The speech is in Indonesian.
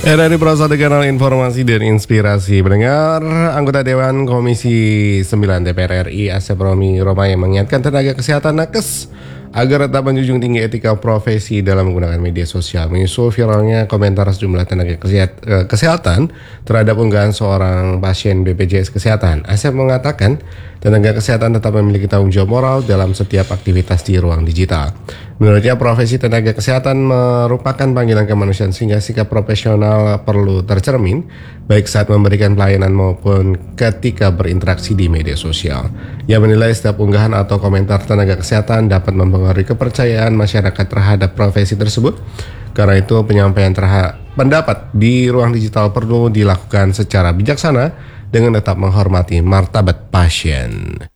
Dari Prasada Kanal Informasi dan Inspirasi. Pendengar, anggota Dewan Komisi 9 DPR RI Asep Romi Romai mengingatkan tenaga kesehatan nakes agar tetap menjunjung tinggi etika profesi dalam menggunakan media sosial. Menyusul viralnya komentar sejumlah tenaga kesehatan terhadap unggahan seorang pasien BPJS Kesehatan, Asep mengatakan tenaga kesehatan tetap memiliki tanggung jawab moral dalam setiap aktivitas di ruang digital. Menurutnya, profesi tenaga kesehatan merupakan panggilan kemanusiaan sehingga sikap profesional perlu tercermin baik saat memberikan pelayanan maupun ketika berinteraksi di media sosial. Ia menilai setiap unggahan atau komentar tenaga kesehatan dapat mempengaruhi kepercayaan masyarakat terhadap profesi tersebut. Karena itu, penyampaian pendapat di ruang digital perlu dilakukan secara bijaksana dengan tetap menghormati martabat pasien.